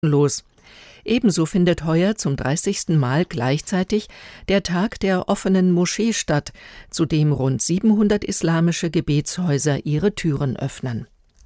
los. Ebenso findet heuer zum 30. Mal gleichzeitig der Tag der offenen Moschee statt, zu dem rund 700 islamische Gebetshäuser ihre Türen öffnen.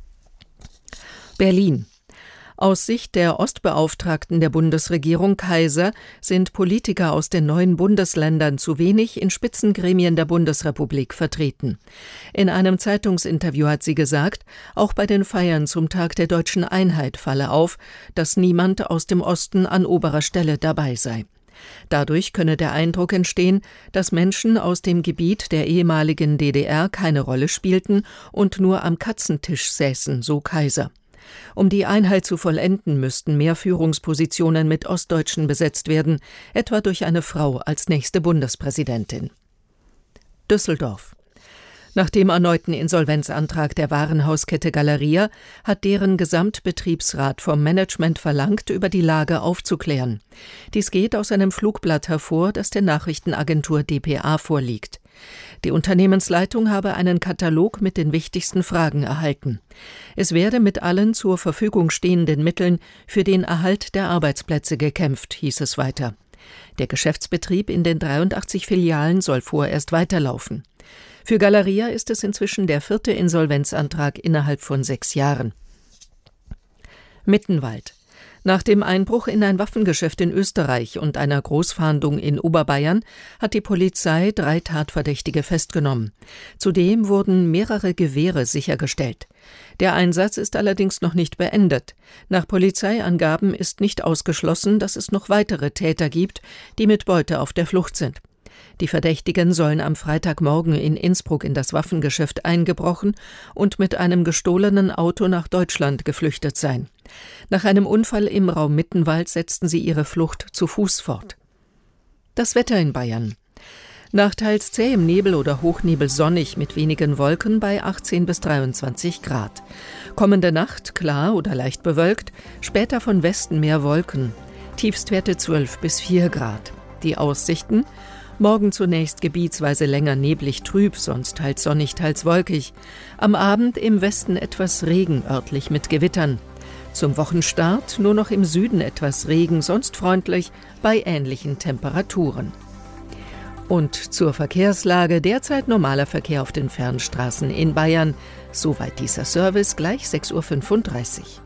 Berlin. Aus Sicht der Ostbeauftragten der Bundesregierung Kaiser sind Politiker aus den neuen Bundesländern zu wenig in Spitzengremien der Bundesrepublik vertreten. In einem Zeitungsinterview hat sie gesagt, auch bei den Feiern zum Tag der deutschen Einheit falle auf, dass niemand aus dem Osten an oberer Stelle dabei sei. Dadurch könne der Eindruck entstehen, dass Menschen aus dem Gebiet der ehemaligen DDR keine Rolle spielten und nur am Katzentisch säßen, so Kaiser. Um die Einheit zu vollenden, müssten mehr Führungspositionen mit Ostdeutschen besetzt werden, etwa durch eine Frau als nächste Bundespräsidentin. Düsseldorf. Nach dem erneuten Insolvenzantrag der Warenhauskette Galeria hat deren Gesamtbetriebsrat vom Management verlangt, über die Lage aufzuklären. Dies geht aus einem Flugblatt hervor, das der Nachrichtenagentur dpa vorliegt. Die Unternehmensleitung habe einen Katalog mit den wichtigsten Fragen erhalten. Es werde mit allen zur Verfügung stehenden Mitteln für den Erhalt der Arbeitsplätze gekämpft, hieß es weiter. Der Geschäftsbetrieb in den 83 Filialen soll vorerst weiterlaufen. Für Galeria ist es inzwischen der 4. Insolvenzantrag innerhalb von 6 Jahren. Mittenwald. Nach dem Einbruch in ein Waffengeschäft in Österreich und einer Großfahndung in Oberbayern hat die Polizei 3 Tatverdächtige festgenommen. Zudem wurden mehrere Gewehre sichergestellt. Der Einsatz ist allerdings noch nicht beendet. Nach Polizeiangaben ist nicht ausgeschlossen, dass es noch weitere Täter gibt, die mit Beute auf der Flucht sind. Die Verdächtigen sollen am Freitagmorgen in Innsbruck in das Waffengeschäft eingebrochen und mit einem gestohlenen Auto nach Deutschland geflüchtet sein. Nach einem Unfall im Raum Mittenwald setzten sie ihre Flucht zu Fuß fort. Das Wetter in Bayern. Nach teils zähem Nebel oder Hochnebel sonnig mit wenigen Wolken bei 18 bis 23 Grad. Kommende Nacht klar oder leicht bewölkt, später von Westen mehr Wolken. Tiefstwerte 12 bis 4 Grad. Die Aussichten: morgen zunächst gebietsweise länger neblig trüb, sonst teils sonnig, teils wolkig. Am Abend im Westen etwas Regen, örtlich mit Gewittern. Zum Wochenstart nur noch im Süden etwas Regen, sonst freundlich, bei ähnlichen Temperaturen. Und zur Verkehrslage: derzeit normaler Verkehr auf den Fernstraßen in Bayern. Soweit dieser Service, gleich 6:35 Uhr.